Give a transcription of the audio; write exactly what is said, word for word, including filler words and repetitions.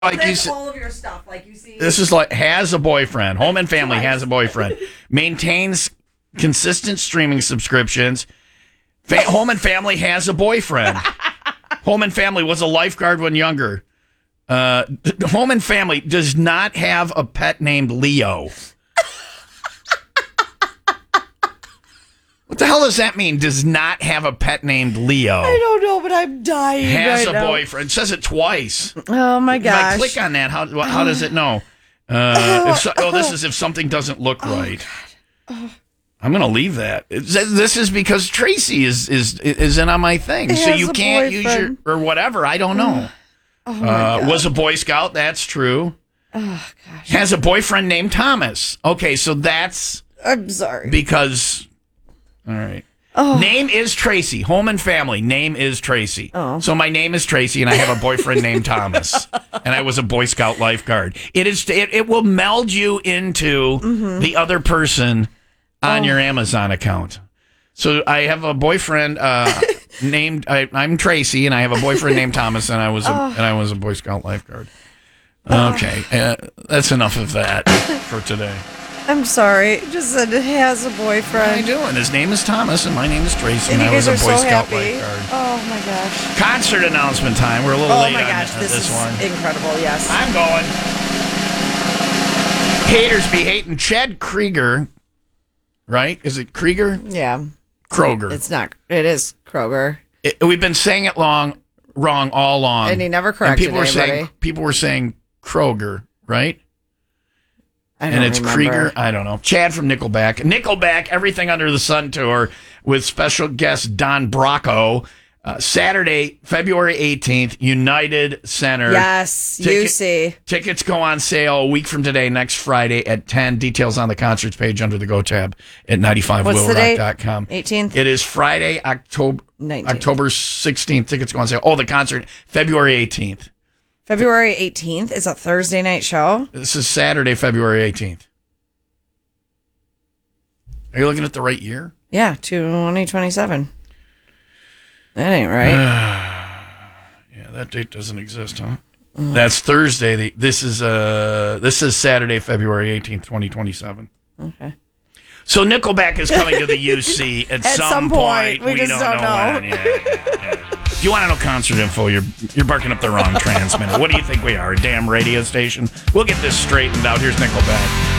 like you said, all of your stuff, like you see. This is like has a boyfriend. Home and Family has a boyfriend. Maintains consistent streaming subscriptions. Fa- Home and Family has a boyfriend. Home and Family was a lifeguard when younger. Uh, Home and Family does not have a pet named Leo. What the hell does that mean? Does not have a pet named Leo. I don't know, but I'm dying. Has right a now. boyfriend. It says it twice. Oh my gosh! If I click on that, how how does it know? Uh, if so, oh, this is if something doesn't look right. Oh, I'm gonna leave that. It says this is because Tracy is is is in on my thing, It so has you a can't use your boyfriend. or whatever. I don't know. Oh my Uh, God. was a Boy Scout. That's true. Oh gosh! Has a boyfriend named Thomas. Okay, so that's I'm sorry. because. All right. Oh. Name is Tracy. Home and Family. Name is Tracy. Oh. So my name is Tracy, and I have a boyfriend named Thomas, and I was a Boy Scout lifeguard. It is. It, it will meld you into Mm-hmm. the other person on Oh. your Amazon account. So I have a boyfriend uh, named. I, I'm Tracy, and I have a boyfriend named Thomas, and I was a, Oh. and I was a Boy Scout lifeguard. Okay, uh, that's enough of that for today. I'm sorry. It just said it has a What am I boyfriend. doing? His name is Thomas, and my name is Tracy, And and, you I was guys a are Boy so Scout happy. lifeguard. Oh my gosh! Concert announcement time. We're a little Oh late my on gosh! th- This, this is one. incredible. Yes. I'm going. Haters be hating. Chad Krieger, right? Is it Krieger? yeah. Kroger. It's not. It is Kroger. It- we've been saying it long, wrong all along. And he never And corrected people were saying anybody. people were saying Kroger, right? I don't And it's remember. Krieger. I don't know. Chad from Nickelback. Nickelback, Everything Under the Sun tour with special guest Don Bracco. Uh, Saturday, February eighteenth, United Center. Yes, Ticket- U C. Tickets go on sale a week from today, next Friday at ten. Details on the concerts page under the Go tab at ninety-five What's will the rock date? dot com. eighteenth? It is Friday, October nineteenth. October sixteenth. Tickets go on sale. Oh, the concert, February eighteenth. February eighteenth is a Thursday night show. This is Saturday, February eighteenth. Are you looking at the right year? Yeah, twenty twenty-seven. That ain't right. Yeah, that date doesn't exist, huh? That's Thursday. The, this is uh this is Saturday, February eighteenth, twenty twenty-seven. Okay. So Nickelback is coming to the U C at, At some, some point. We just don't know. when. Yeah, yeah, yeah. If you want to know concert info, you're you're barking up the wrong transmitter. What do you think we are, a damn radio station? We'll get this straightened out. Here's Nickelback.